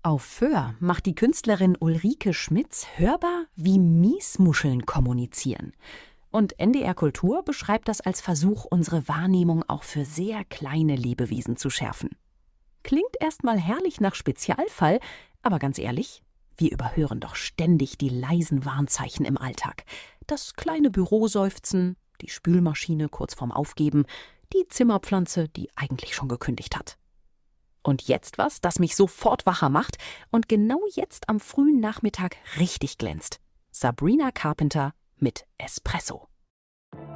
Auf Föhr macht die Künstlerin Ulrike Schmitz hörbar, wie Miesmuscheln kommunizieren. Und NDR Kultur beschreibt das als Versuch, unsere Wahrnehmung auch für sehr kleine Lebewesen zu schärfen. Klingt erstmal herrlich nach Spezialfall, aber ganz ehrlich, wir überhören doch ständig die leisen Warnzeichen im Alltag. Das kleine Büroseufzen, die Spülmaschine kurz vorm Aufgeben, die Zimmerpflanze, die eigentlich schon gekündigt hat. Und jetzt was, das mich sofort wacher macht und genau jetzt am frühen Nachmittag richtig glänzt. Sabrina Carpenter mit Espresso.